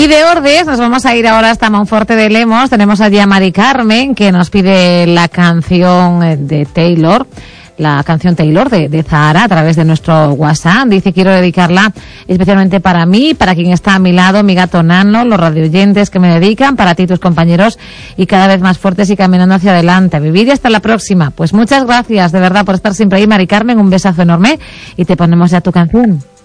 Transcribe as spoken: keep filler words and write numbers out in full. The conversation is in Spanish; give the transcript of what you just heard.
Y de Ordes nos vamos a ir ahora hasta Monforte de Lemos. Tenemos allí a Mari Carmen, que nos pide la canción de Taylor, la canción Taylor de, de Zahara, a través de nuestro WhatsApp. Dice, quiero dedicarla especialmente para mí, para quien está a mi lado, mi gato Nano, los radioyentes que me dedican, para ti, tus compañeros, y cada vez más fuertes y caminando hacia adelante. A vivir y hasta la próxima. Pues muchas gracias, de verdad, por estar siempre ahí, Mari Carmen. Un besazo enorme y te ponemos ya tu canción.